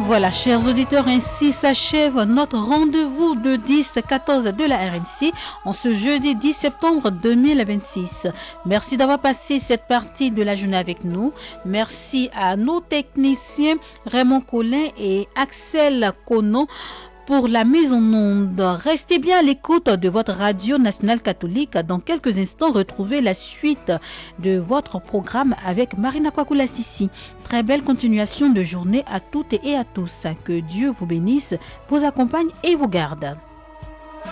Voilà, chers auditeurs, ainsi s'achève notre rendez-vous de 10-14 de la RNC en ce jeudi 10 septembre 2026. Merci d'avoir passé cette partie de la journée avec nous. Merci à nos techniciens Raymond Collin et Axel Kono pour la mise en onde. Restez bien à l'écoute de votre radio nationale catholique. Dans quelques instants, retrouvez la suite de votre programme avec Marina Kwakula Sissi. Très belle continuation de journée à toutes et à tous. Que Dieu vous bénisse, vous accompagne et vous garde.